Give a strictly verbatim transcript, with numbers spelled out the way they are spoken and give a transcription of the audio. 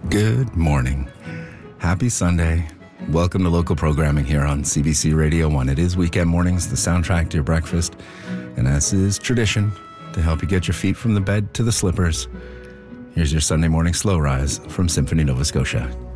Good morning. Happy Sunday. Welcome to local programming here on C B C Radio one. It is weekend mornings, the soundtrack to your breakfast. And as is tradition, to help you get your feet from the bed to the slippers, here's your Sunday morning slow rise from Symphony Nova Scotia.